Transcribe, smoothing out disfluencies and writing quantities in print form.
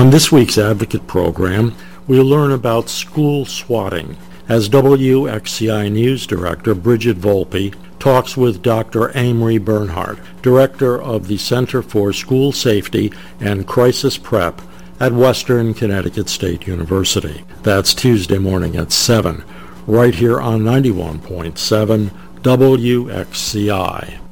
On this week's Advocate program, we'll learn about school swatting as WXCI News Director Bridget Volpe talks with Dr. Amory Bernhardt, Director of the Center for School Safety and Crisis Prep at Western Connecticut State University. That's Tuesday morning at 7, right here on 91.7 WXCI.